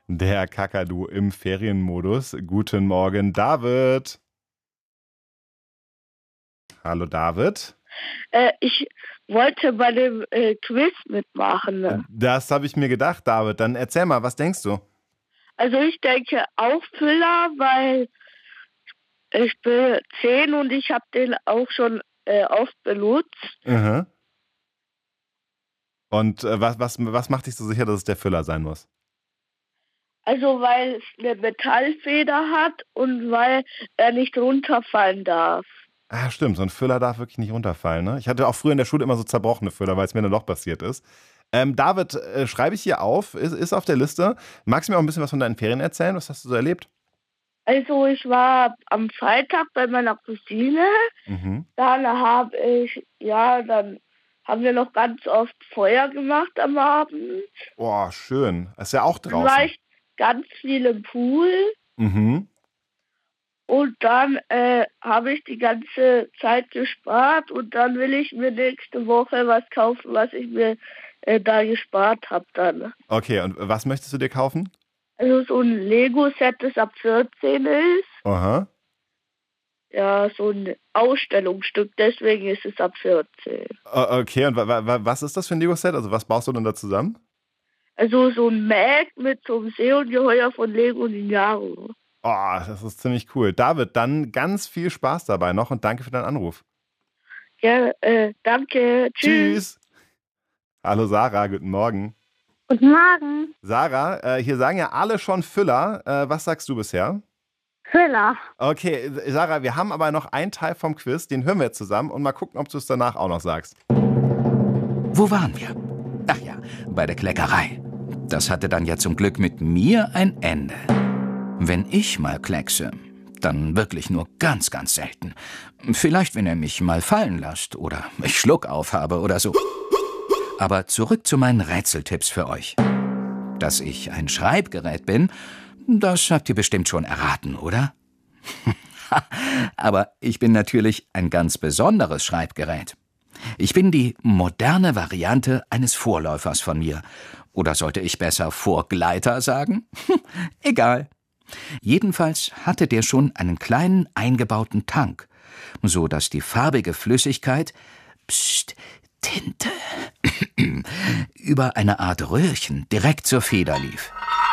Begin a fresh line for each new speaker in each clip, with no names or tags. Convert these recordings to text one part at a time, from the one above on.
Der Kakadu im Ferienmodus. Guten Morgen, David. Hallo, David.
Ich wollte bei dem Quiz mitmachen.
Das habe ich mir gedacht, David. Dann erzähl mal, was denkst du?
Also ich denke auch Füller, weil ich bin 10 und ich habe den auch schon oft benutzt.
Mhm. Und was macht dich so sicher, dass es der Füller sein muss?
Also weil es eine Metallfeder hat und weil er nicht runterfallen darf.
Ah, stimmt, so ein Füller darf wirklich nicht runterfallen, ne? Ich hatte auch früher in der Schule immer so zerbrochene Füller, weil es mir dann doch passiert ist. David, schreibe ich hier auf, ist auf der Liste. Magst du mir auch ein bisschen was von deinen Ferien erzählen? Was hast du so erlebt?
Also ich war am Freitag bei meiner Cousine.
Mhm.
Dann dann haben wir noch ganz oft Feuer gemacht am Abend.
Oh, schön. Ist ja auch
Dann war
draußen.
ich ganz viel im Pool.
Mhm.
Und dann habe ich die ganze Zeit gespart und dann will ich mir nächste Woche was kaufen, was ich mir da gespart habe dann.
Okay, und was möchtest du dir kaufen?
Also so ein Lego-Set, das ab 14 ist.
Aha.
Ja, so ein Ausstellungsstück, deswegen ist es ab 14.
Okay, und was ist das für ein Lego-Set? Also was baust du denn da zusammen?
Also so ein Mac mit so einem Seeungeheuer von Lego Ninjago.
Oh, das ist ziemlich cool. David, dann ganz viel Spaß dabei noch und danke für deinen Anruf.
Ja, danke. Tschüss.
Tschüss. Hallo Sarah, guten Morgen.
Guten Morgen.
Sarah, hier sagen ja alle schon Füller. Was sagst du bisher?
Füller.
Okay, Sarah, wir haben aber noch einen Teil vom Quiz, den hören wir jetzt zusammen und mal gucken, ob du es danach auch noch sagst.
Wo waren wir? Ach ja, bei der Kleckerei. Das hatte dann ja zum Glück mit mir ein Ende. Wenn ich mal kleckse, dann wirklich nur ganz, ganz selten. Vielleicht, wenn er mich mal fallen lässt oder ich Schluck aufhabe oder so. Aber zurück zu meinen Rätseltipps für euch. Dass ich ein Schreibgerät bin, das habt ihr bestimmt schon erraten, oder? Aber ich bin natürlich ein ganz besonderes Schreibgerät. Ich bin die moderne Variante eines Vorläufers von mir. Oder sollte ich besser Vorgleiter sagen? Egal. Jedenfalls hatte der schon einen kleinen eingebauten Tank, so dass die farbige Flüssigkeit, Tinte, über eine Art Röhrchen direkt zur Feder lief.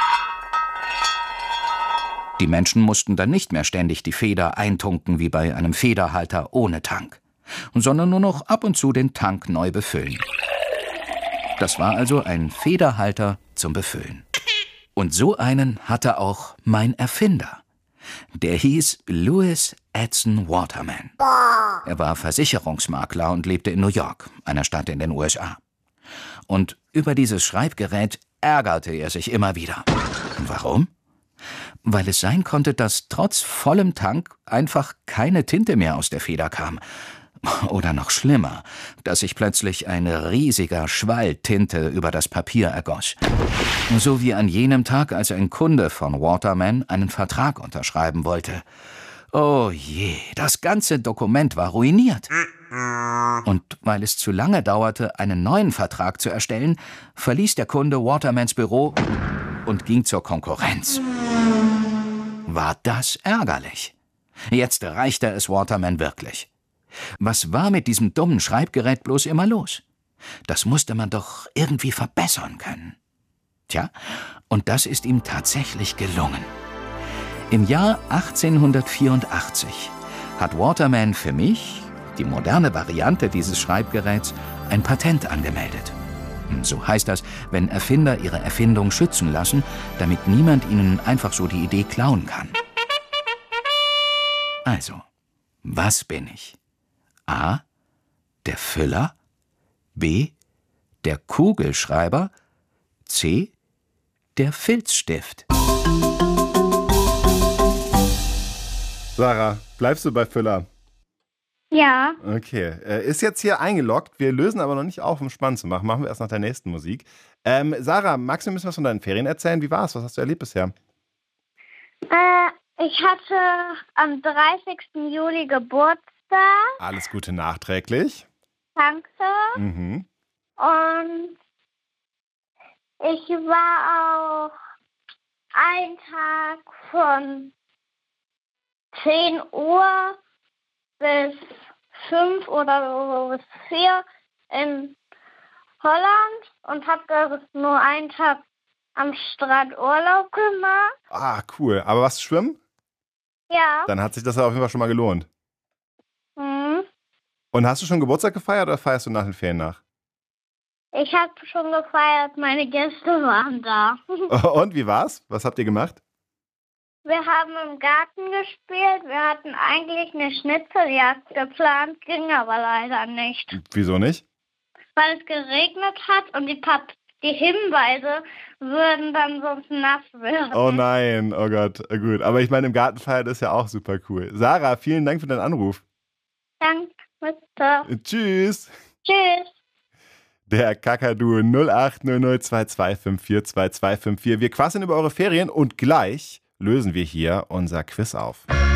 Die Menschen mussten dann nicht mehr ständig die Feder eintunken wie bei einem Federhalter ohne Tank, sondern nur noch ab und zu den Tank neu befüllen. Das war also ein Federhalter zum Befüllen. Und so einen hatte auch mein Erfinder. Der hieß Louis Edson Waterman. Er war Versicherungsmakler und lebte in New York, einer Stadt in den USA. Und über dieses Schreibgerät ärgerte er sich immer wieder. Warum? Weil es sein konnte, dass trotz vollem Tank einfach keine Tinte mehr aus der Feder kam. Oder noch schlimmer, dass sich plötzlich ein riesiger Schwall Tinte über das Papier ergoss. So wie an jenem Tag, als ein Kunde von Waterman einen Vertrag unterschreiben wollte. Oh je, das ganze Dokument war ruiniert. Und weil es zu lange dauerte, einen neuen Vertrag zu erstellen, verließ der Kunde Watermans Büro und ging zur Konkurrenz. War das ärgerlich? Jetzt reichte es Waterman wirklich. Was war mit diesem dummen Schreibgerät bloß immer los? Das musste man doch irgendwie verbessern können. Tja, und das ist ihm tatsächlich gelungen. Im Jahr 1884 hat Waterman für mich, die moderne Variante dieses Schreibgeräts, ein Patent angemeldet. So heißt das, wenn Erfinder ihre Erfindung schützen lassen, damit niemand ihnen einfach so die Idee klauen kann. Also, was bin ich? A. Der Füller. B. Der Kugelschreiber. C. Der Filzstift.
Sarah, bleibst du bei Füller?
Ja.
Okay, ist jetzt hier eingeloggt. Wir lösen aber noch nicht auf, um spannend zu machen. Machen wir erst nach der nächsten Musik. Sarah, magst du ein bisschen was von deinen Ferien erzählen? Wie war's? Was hast du erlebt bisher?
Ich hatte am 30. Juli Geburtstag.
Alles Gute nachträglich.
Danke.
Mhm.
Und ich war auch einen Tag von 10 Uhr bis 5 oder so bis 4 in Holland und habe nur einen Tag am Strand Urlaub gemacht.
Ah, cool. Aber warst du schwimmen?
Ja.
Dann hat sich das ja auf jeden Fall schon mal gelohnt.
Mhm.
Und hast du schon Geburtstag gefeiert oder feierst du nach den Ferien nach?
Ich habe schon gefeiert, meine Gäste waren da.
Und wie war's? Was habt ihr gemacht?
Wir haben im Garten gespielt. Wir hatten eigentlich eine Schnitzeljagd geplant, ging aber leider nicht.
Wieso nicht?
Weil es geregnet hat und die Hinweise würden dann sonst nass werden.
Oh nein, oh Gott, gut. Aber ich meine, im Garten feiern ist ja auch super cool. Sarah, vielen Dank für deinen Anruf.
Danke, bitte.
Tschüss.
Tschüss.
Der Kakadu 080022542254. Wir quasseln über eure Ferien und gleich lösen wir hier unser Quiz auf.